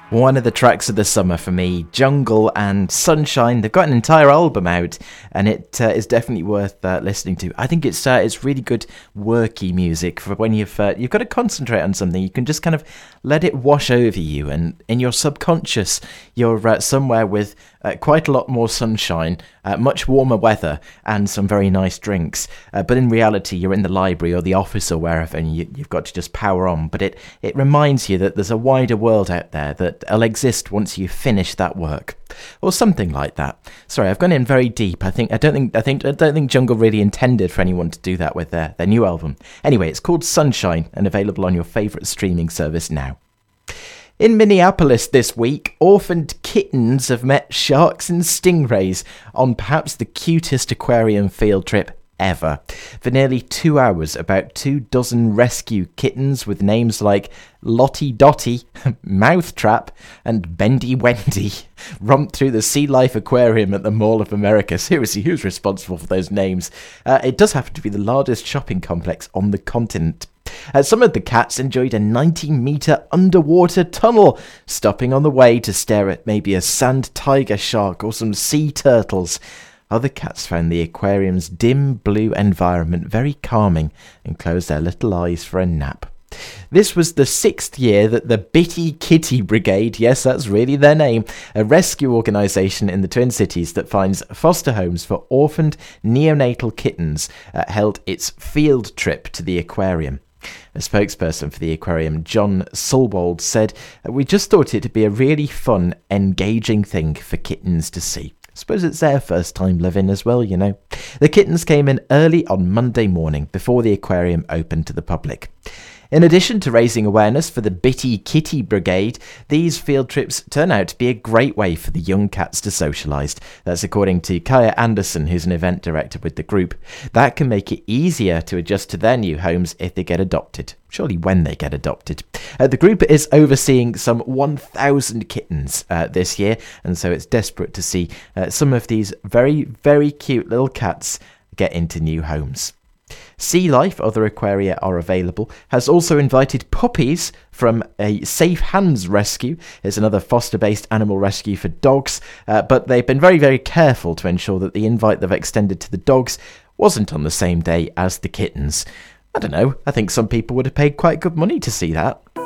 One of the tracks of the summer for me, Jungle and Sunshine. They've got an entire album out, and it is definitely worth listening to. I think it's really good worky music for when you've got to concentrate on something. You can just kind of let it wash over you, and in your subconscious, you're somewhere with quite a lot more sunshine, much warmer weather, and some very nice drinks. But in reality, you're in the library or the office or wherever, and you've got to just power on. But it reminds you that there's a wider world out there that'll exist once you finish that work, or something like that. Sorry, I've gone in very deep. I don't think Jungle really intended for anyone to do that with their new album. Anyway, it's called Sunshine and available on your favourite streaming service now. In Minneapolis this week, orphaned kittens have met sharks and stingrays on perhaps the cutest aquarium field trip ever. For nearly 2 hours, about 24 rescue kittens with names like Lottie Dottie, Mouthtrap, and Bendy Wendy romped through the Sea Life Aquarium at the Mall of America. Seriously, who's responsible for those names? It does happen to be the largest shopping complex on the continent. Some of the cats enjoyed a 90-metre underwater tunnel, stopping on the way to stare at maybe a sand tiger shark or some sea turtles. Other cats found the aquarium's dim blue environment very calming and closed their little eyes for a nap. This was the 6th year that the Bitty Kitty Brigade, yes, that's really their name, a rescue organisation in the Twin Cities that finds foster homes for orphaned neonatal kittens, held its field trip to the aquarium. A spokesperson for the aquarium, John Sulwald, said, "We just thought it'd be a really fun, engaging thing for kittens to see." Suppose it's their first time living as well, you know. The kittens came in early on Monday morning before the aquarium opened to the public. In addition to raising awareness for the Bitty Kitty Brigade, these field trips turn out to be a great way for the young cats to socialise. That's according to Kaya Anderson, who's an event director with the group. That can make it easier to adjust to their new homes if they get adopted. Surely when they get adopted. The group is overseeing some 1,000 kittens this year, and so it's desperate to see some of these very, very cute little cats get into new homes. Sea Life, other aquaria are available, has also invited puppies from a Safe Hands Rescue. It's another foster-based animal rescue for dogs, but they've been very, very careful to ensure that the invite they've extended to the dogs wasn't on the same day as the kittens. I don't know, I think some people would have paid quite good money to see that.